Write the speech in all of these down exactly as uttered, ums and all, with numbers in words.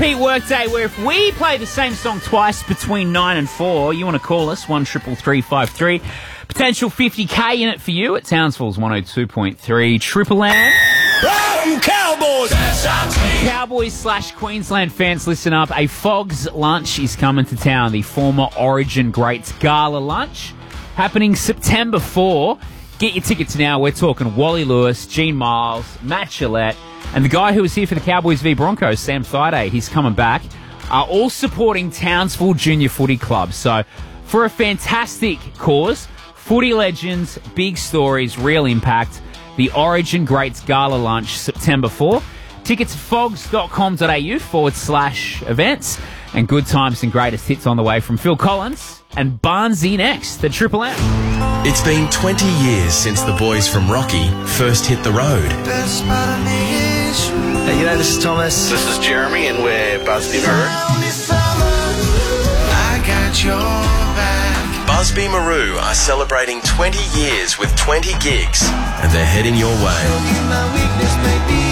Repeat workday, where if we play the same song twice between nine and four, you want to call us, one triple three five three. Potential fifty K in it for you at Townsville's one oh two point three Triple M. Cowboys! Cowboys slash Queensland fans, listen up. A Fogs lunch is coming to town. The former Origin Greats Gala lunch, happening September fourth. Get your tickets now. We're talking Wally Lewis, Gene Miles, Matt Gillette, and the guy who was here for the Cowboys v Broncos, Sam Thaiday, he's coming back, are all supporting Townsville Junior Footy Club. So, for a fantastic cause, footy legends, big stories, real impact, the Origin Greats Gala Lunch, September fourth. Tickets at fogs.com.au forward slash events. And good times and greatest hits on the way from Phil Collins and Barnesy next, the Triple M. It's been twenty years since the boys from Rocky first hit the road. Hey, you know, this is Thomas. This is Jeremy, and we're Busby Maru. I got your back. Busby Maru are celebrating twenty years with twenty gigs, and they're heading your way.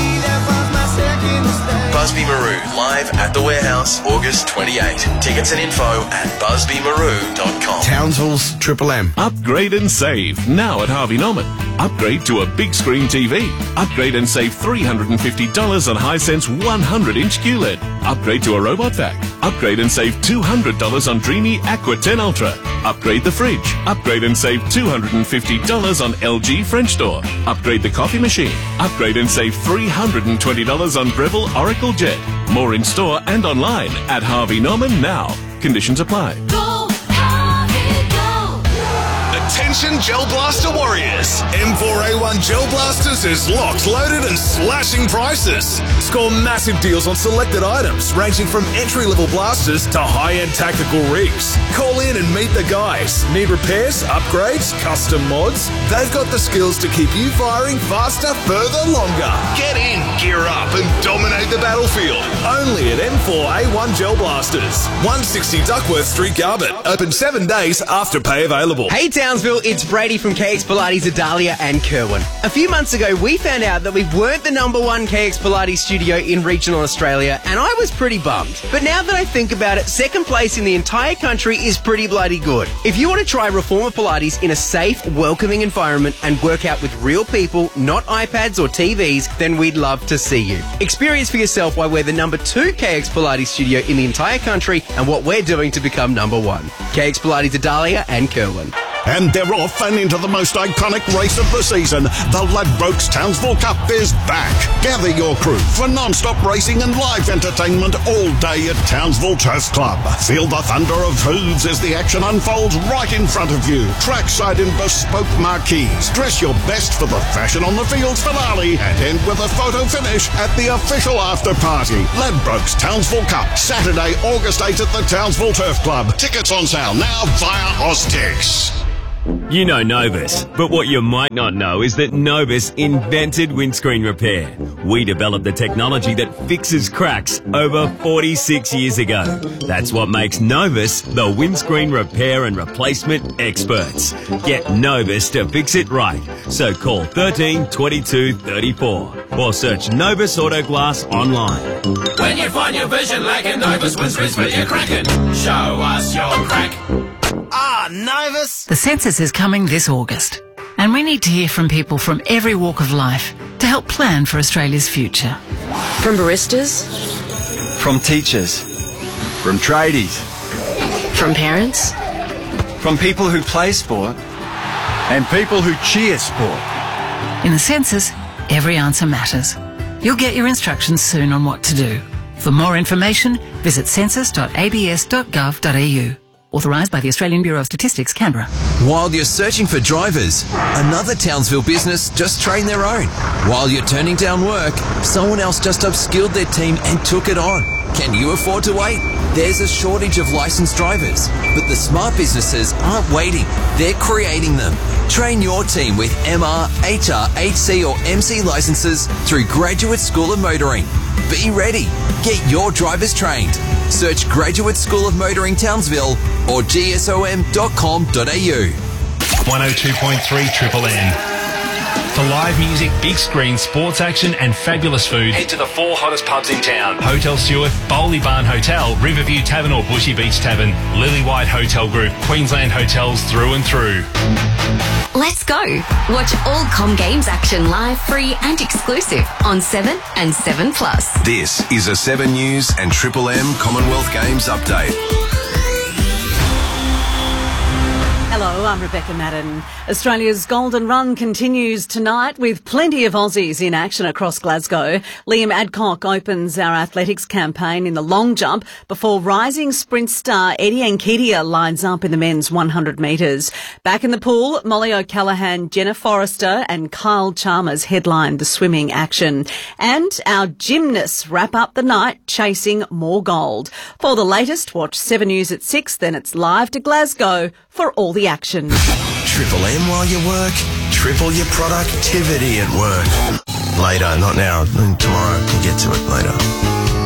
Busby Maru, live at the Warehouse, August twenty-eighth. Tickets and info at busby maru dot com. Townsville's Triple M. Upgrade and save now at Harvey Norman. Upgrade to a big screen T V. Upgrade and save three hundred fifty dollars on Hisense one hundred inch Q L E D. Upgrade to a robot vac. Upgrade and save two hundred dollars on Dreamy Aqua ten Ultra. Upgrade the fridge. Upgrade and save two hundred fifty dollars on L G French door. Upgrade the coffee machine. Upgrade and save three hundred twenty dollars on Breville Oracle Jet. More in store and online at Harvey Norman now. Conditions apply. Go, Harvey, go. Attention Gel Blaster warriors. M four A one Gel Blasters is locked, loaded and slashing prices. Score massive deals on selected items ranging from entry-level blasters to high-end tactical rigs. Call in and meet the guys. Need repairs, upgrades, custom mods? They've got the skills to keep you firing faster, further, longer. Get in, gear up and dominate the battlefield. Only at M four A one Gel Blasters. one sixty Duckworth Street, Garbutt. Open seven days after pay available. Hey Townsville, it's Brady from K X Pilates Adalia and Kerwin. A few months ago, we found out that we weren't the number one K X Pilates studio in regional Australia, and I was pretty bummed. But now that I think about it, second place in the entire country is pretty bloody good. If you want to try Reformer Pilates in a safe, welcoming environment and work out with real people, not iPads or T Vs, then we'd love to see you. Experience for yourself why we're the number two K X Pilates studio in the entire country and what we're doing to become number one. K X Pilates Adalia and Kerwin. And they're off and into the most iconic race of the season. The Ladbrokes Townsville Cup is back. Gather your crew for non-stop racing and live entertainment all day at Townsville Turf Club. Feel the thunder of hooves as the action unfolds right in front of you. Trackside in bespoke marquees. Dress your best for the Fashion on the Fields finale and end with a photo finish at the official after party. Ladbrokes Townsville Cup, Saturday, August eighth at the Townsville Turf Club. Tickets on sale now via Oztix. You know Novus, but what you might not know is that Novus invented windscreen repair. We developed the technology that fixes cracks over forty-six years ago. That's what makes Novus the windscreen repair and replacement experts. Get Novus to fix it right. So call thirteen twenty-two thirty-four or search Novus Auto Glass online. When you find your vision like a Novus windscreen but you're cracking, show us your crack. Ah, Novus! The census is coming this August, and we need to hear from people from every walk of life to help plan for Australia's future. From baristas, From teachers. From tradies. from parents, From people who play sport. And people who cheer sport. In the census, every answer matters. You'll get your instructions soon on what to do. For more information, visit census dot a b s dot gov dot a u. Authorised by the Australian Bureau of Statistics, Canberra. While you're searching for drivers, another Townsville business just trained their own. While you're turning down work, someone else just upskilled their team and took it on. Can you afford to wait? There's a shortage of licensed drivers, but the smart businesses aren't waiting. They're creating them. Train your team with M R, H R, H C or M C licenses through Graduate School of Motoring. Be ready. Get your drivers trained. Search Graduate School of Motoring Townsville or g s o m dot com dot a u. one oh two point three Triple M. For live music, big screen, sports action and fabulous food, head to the four hottest pubs in town. Hotel Stewart, Bowley Barn Hotel, Riverview Tavern or Bushy Beach Tavern, Lily White Hotel Group, Queensland hotels through and through. Let's go. Watch all Com Games action live, free and exclusive on seven and seven plus. This is a seven News and Triple M Commonwealth Games update. Hello, I'm Rebecca Madden. Australia's Golden Run continues tonight with plenty of Aussies in action across Glasgow. Liam Adcock opens our athletics campaign in the long jump before rising sprint star Eddie Nketiah lines up in the men's one hundred metres. Back in the pool, Molly O'Callaghan, Jenna Forrester and Kyle Chalmers headline the swimming action. And our gymnasts wrap up the night chasing more gold. For the latest, watch seven News at six, then it's live to Glasgow for all the action. Triple M while you work, triple your productivity at work. Later, not now, tomorrow, we'll get to it later.